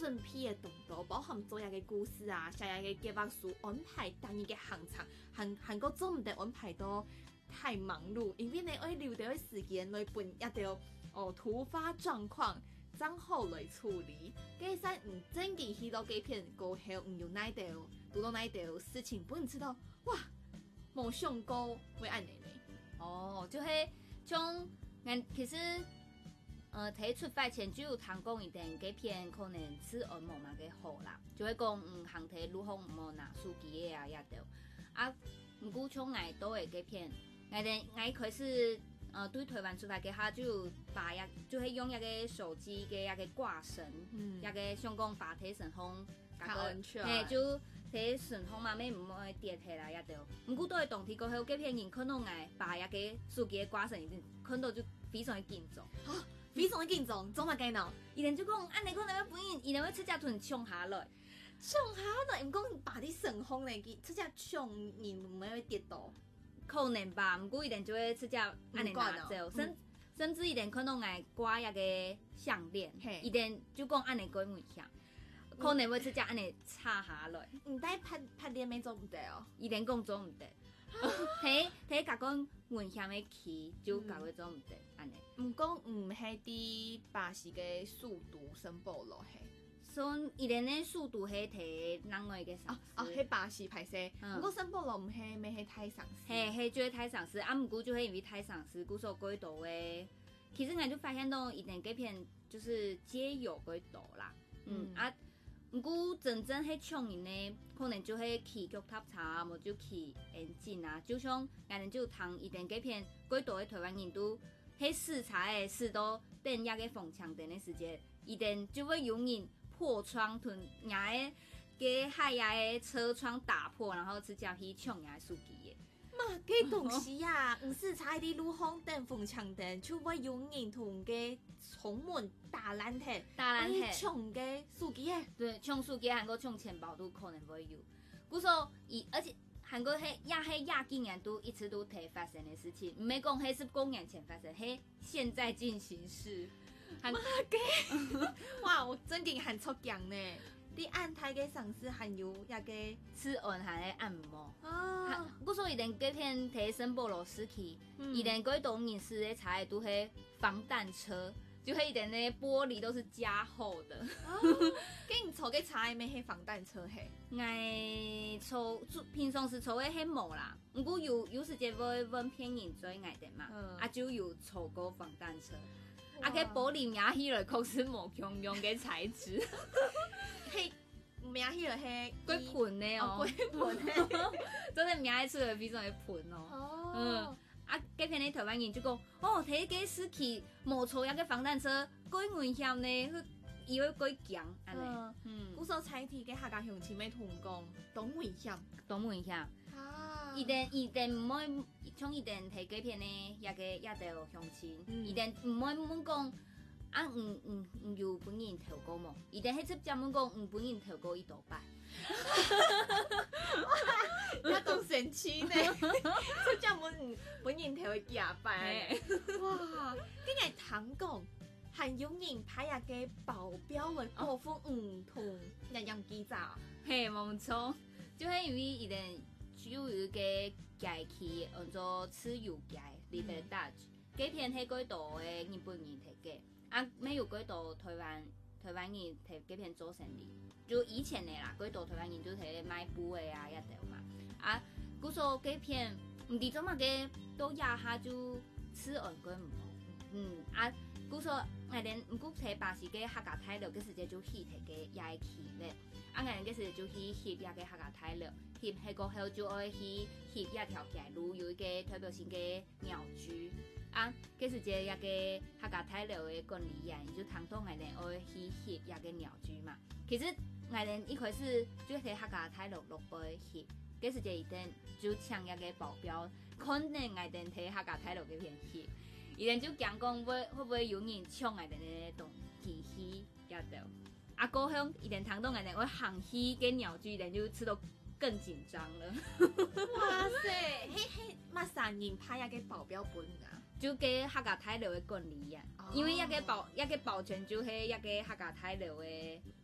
正批的动作，包含做一个故事啊，写一个计划书，安排单一个行程，韩国做唔得安排到太忙碌，因为呢要留到时间来分一条突发状况。账号来处理，计使唔正经去到几片过后，唔有那条，遇到那条事情，不能知道哇，冇想过会安尼呢。 哦，就系像其实提出发前就有谈讲一定几片可能吃按摩嘛嘅好啦，就会讲行提如何唔好拿手机嘅啊也着啊，唔过像爱都会几片，爱开始。对台湾出发嘅下就把就系用一个手机嘅一个挂绳，一个像讲把提绳风， 较安全。 嘿，就提绳风嘛，咪唔会跌下来也着。唔过都系动体过后，几片人看到爱把一个手机嘅挂绳，一定看到就非常的紧张。 啊，非常的紧张，做乜嘅呢？ 伊连就讲，安尼可能要本人，伊连要出只船冲下来， 冲下来，唔讲把啲绳风嚟，出只冲人唔会跌倒。 可能吧，唔过一定就会出只安尼拿走，甚至一定可能爱挂一个项链，一定就讲安尼鬼危险，可能会出只安尼插下来。 唔得拍脸咪做唔得哦， 一定讲做唔得，睇甲讲危险的去就甲佢做唔得安尼。 唔讲唔系啲巴士嘅速度申报落去。 所以，伊连咧速度系提人外嘅上司， 迄巴士排泄，不过申报落唔系咪系太上司， 系就系太上司，唔过就系因为太上司，故所轨道诶。其实我就发现到一定几片就是皆有轨道啦，唔过真正迄冲人呢，可能就系去脚踏车啊，无就去眼镜啊，就像我哋就谈一定几片轨道嘅台湾人都，迄视察诶视到等一个逢强灯的时间，一定就会有人。破窗吞伢个给海牙的车窗打破，然后直接去抢伢手机的。 嘛，这东西啊，唔是踩啲路红灯、风墙灯，就会有人同嘅窗门打烂铁，抢嘅手机诶。 对，抢手机，韩国抢钱包都可能会有。故说而且韩国亚几年都一直都提发生的事情，唔系讲迄是公元前发生，迄现在进行式。 妈嘅！哇，我真嘅很出镜呢！啲按台嘅上司还有一个吃按下嘅按摩。 哦， 我说伊连几片提申报罗斯去，伊连嗰种人士嘅查都系防弹车，就系伊连咧玻璃都是加厚的。 哦，竟然坐嘅查咩系防弹车嘿？ 爱坐平常时坐嘅系冇啦，不过有时间会问骗人追爱的嘛，就有坐过防弹车。个玻璃名起来，确实无共用嘅材质， 嘿，名起来嘿， 鬼盆的哦， 鬼盆的， 真系名出来非常的盆哦。几片的台湾人就讲，睇个司机冇坐一个防弹车，鬼危险呢，以为鬼强安尼。 古时采体嘅客家乡亲咪同讲，懂危险， 懂危险。伊定唔会，像伊定提几片呢，也着乡亲，伊定唔会问讲有本人投稿冇，伊定迄只只问讲本人投稿一道拜。 哇，咁神奇呢！出只本人投一假拜，哇！今日唐讲，还有人派一个保镖来保护同日样记者， 嘿，冇错，就系因为伊定。就有一个假期，按做吃油假 ，Liberty Dutch， 几片喺嗰度嘅日本人提嘅，没有嗰度台湾人提几片做生意，就以前嘅啦，嗰度台湾人就提卖布嘅啊一條嘛，嗰數幾片唔知做乜嘅都壓下就吃按佢唔好，嗰數我哋唔過提巴士嘅客家態度，嗰時就去提嘅也係去咧，我哋嗰時就去翕一個客家態度。翕迄個後就愛去翕一條街路，有一個代表性嘅鳥居，嗰是一個客家泰流嘅管理員，就通通我哋愛去翕一個鳥居嘛。其實我哋一開始就睇客家泰流落去翕，嗰是一定就請一個保鏢，可能我哋睇客家泰流嗰片翕，伊哋就講講會唔會有人搶我哋嘅東機器一條，過向伊哋通通我哋會行去嘅鳥居，伊哋就吃到。更緊張了， 哇塞！嘿，乜三人派一個保鏢本啊？ 就給客家泰流嘅管理員，因為一個保全就係一個客家泰流嘅